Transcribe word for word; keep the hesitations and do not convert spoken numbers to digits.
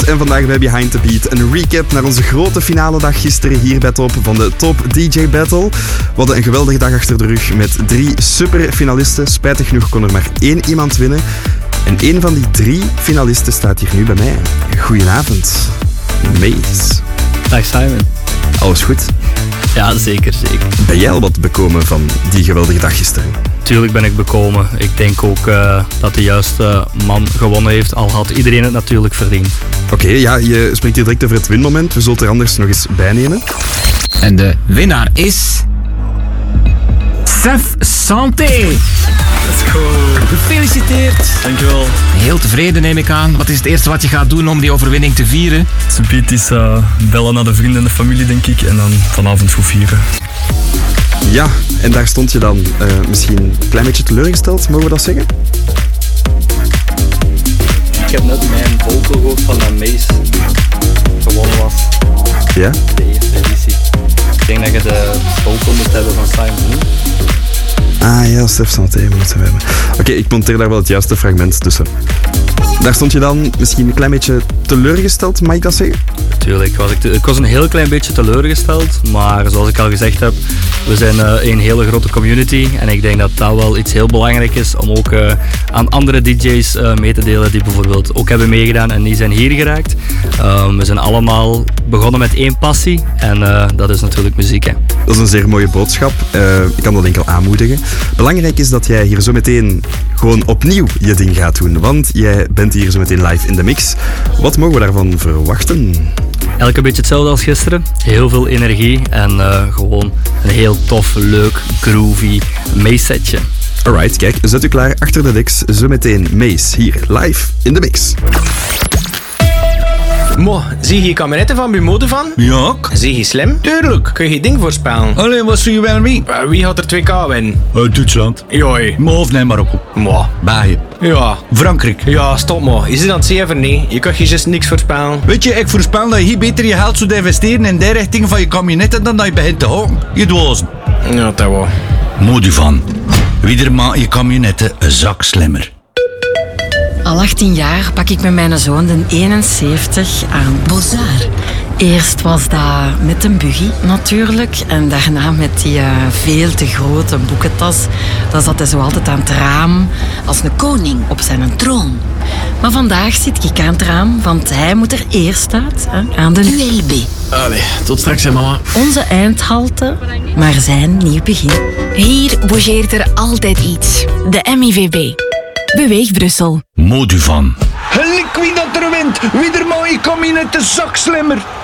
en vandaag bij Behind the Beat een recap naar onze grote finale dag gisteren hier bij Top van de Top D J Battle. We hadden een geweldige dag achter de rug met drie super finalisten. Spijtig genoeg kon er maar één iemand winnen. En één van die drie finalisten staat hier nu bij mij. Goedenavond, Mace. Dag Simon. Alles goed? Ja, zeker, zeker. Ben jij al wat bekomen van die geweldige dag gisteren? Tuurlijk ben ik bekomen. Ik denk ook uh, dat de juiste man gewonnen heeft, al had iedereen het natuurlijk verdiend. Oké, okay, ja, je spreekt hier direct over het winmoment. We zullen het er anders nog eens bij nemen. En de winnaar is... Sef Santé. Let's go. Gefeliciteerd. Dankjewel. Heel tevreden neem ik aan. Wat is het eerste wat je gaat doen om die overwinning te vieren? Het is uh, bellen naar de vrienden en de familie, denk ik. En dan vanavond goed vieren. Ja, en daar stond je dan uh, misschien een klein beetje teleurgesteld, mogen we dat zeggen? Ik heb net mijn vocal gehoord van dat Mace gewonnen was. Ja? De eerste editie. Ik denk dat je de vocal moet hebben van Simon. Ah ja, Sef Santé moeten we hebben. Oké, okay, ik monteer daar wel het juiste fragment tussen. Daar stond je dan misschien een klein beetje teleurgesteld, mag ik dat zeggen? Tuurlijk, was ik, te, ik was een heel klein beetje teleurgesteld, maar zoals ik al gezegd heb, we zijn uh, een hele grote community en ik denk dat dat wel iets heel belangrijk is om ook uh, aan andere D J's uh, mee te delen die bijvoorbeeld ook hebben meegedaan en die zijn hier geraakt. Um, we zijn allemaal begonnen met één passie en uh, dat is natuurlijk muziek. Hè. Dat is een zeer mooie boodschap. Uh, ik kan dat enkel aanmoedigen. Belangrijk is dat jij hier zo meteen gewoon opnieuw je ding gaat doen, want jij bent hier zo meteen live in de mix. Wat mogen we daarvan verwachten? Elke beetje hetzelfde als gisteren. Heel veel energie en uh, gewoon een heel tof, leuk, groovy Mace-setje. Alright, kijk, zet u klaar achter de decks. Zo meteen Mace hier live in de mix. Mo, zie je kameretten van Bumode van? Ja. Zie je slim? Tuurlijk. Kun je ding voorspellen? Alleen, wat zie je bij mij? Uh, wie gaat er twee K winnen? Uh, Duitsland. Joi. Maar of nee, Marokko. Mo. België. Ja. Frankrijk. Ja, stop mo. Je zit aan het zeven, nee. Je kunt je juist niks voorspellen. Weet je, ik voorspel dat je hier beter je geld zou investeren in de richting van je kabinetten dan dat je begint te houden. Je dwazen. Ja, dat wel. Modi van. Wie er maakt je kabinetten een zak slimmer. Al achttien jaar pak ik met mijn zoon de eenenzeventig aan Bozar. Eerst was dat met een buggy natuurlijk en daarna met die uh, veel te grote boekentas. Dan zat hij zo altijd aan het raam als een koning op zijn troon. Maar vandaag zit ik aan het raam, want hij moet er eerst uit, hè, aan de U L B. Allee, tot straks hè mama. Onze eindhalte, maar zijn nieuw begin. Hier bougeert er altijd iets. De M I V B. Beweeg Brussel. Modi van. Gelijk wie dat er wint. Wie er maakt je kabinetten een zak slimmer.